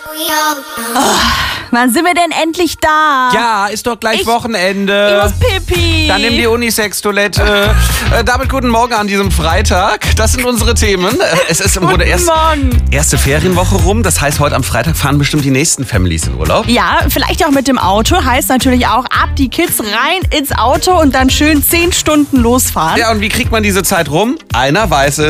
Wann sind wir denn endlich da? Ja, ist doch gleich Wochenende. Ich muss Pipi. Dann nimm die Unisex-Toilette. Damit guten Morgen an diesem Freitag. Das sind unsere Themen. Es ist im Grunde erste Ferienwoche rum. Das heißt, heute am Freitag fahren bestimmt die nächsten Families in Urlaub. Ja, vielleicht auch mit dem Auto. Heißt natürlich auch, ab die Kids rein ins Auto und dann schön 10 Stunden losfahren. Ja, und wie kriegt man diese Zeit rum? Einer weiß es.